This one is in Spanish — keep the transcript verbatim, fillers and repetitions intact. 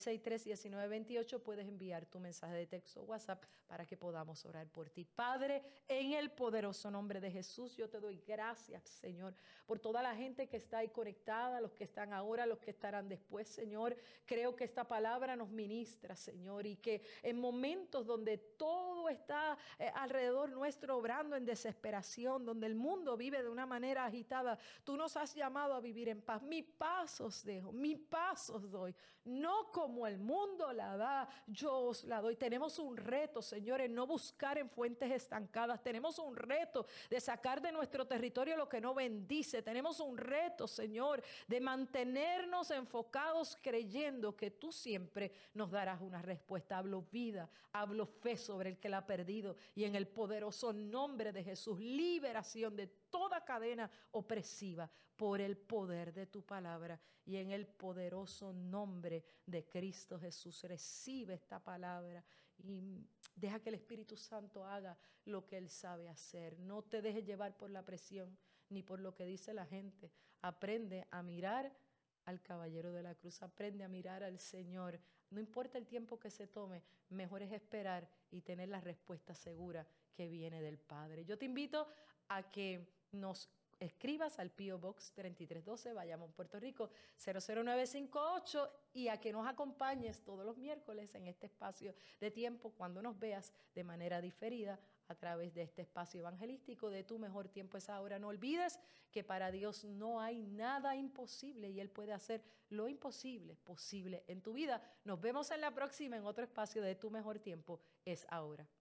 seis tres uno nueve dos ocho puedes enviar tu mensaje de texto o WhatsApp para que podamos orar por ti. Padre, en el poderoso nombre de Jesús, yo te doy gracias, Señor, por toda la gente que está ahí conectada, los que están ahora, los que estarán después, Señor. Creo que esta palabra nos ministra, Señor, y que en momentos donde todo está eh, alrededor nuestro obrando en desesperación, donde el mundo vive de una manera agitada, tú nos has llamado a vivir en paz. Mi paz os dejo, mi paz os doy, no como como el mundo la da, yo os la doy. Tenemos un reto, señores, no buscar en fuentes estancadas. Tenemos un reto de sacar de nuestro territorio lo que no bendice. Tenemos un reto, Señor, de mantenernos enfocados creyendo que tú siempre nos darás una respuesta. Hablo vida, hablo fe sobre el que la ha perdido, y en el poderoso nombre de Jesús, liberación de toda cadena opresiva por el poder de tu palabra, y en el poderoso nombre de Cristo Jesús. Recibe esta palabra y deja que el Espíritu Santo haga lo que Él sabe hacer. No te dejes llevar por la presión ni por lo que dice la gente. Aprende a mirar al caballero de la cruz, aprende a mirar al Señor. No importa el tiempo que se tome, mejor es esperar y tener la respuesta segura que viene del Padre. Yo te invito a que nos escribas al P O Box treinta y tres doce, Bayamón, Puerto Rico, cero cero nueve cinco ocho, y a que nos acompañes todos los miércoles en este espacio de tiempo cuando nos veas de manera diferida a través de este espacio evangelístico de Tu Mejor Tiempo es Ahora. No olvides que para Dios no hay nada imposible y Él puede hacer lo imposible posible en tu vida. Nos vemos en la próxima en otro espacio de Tu Mejor Tiempo es Ahora.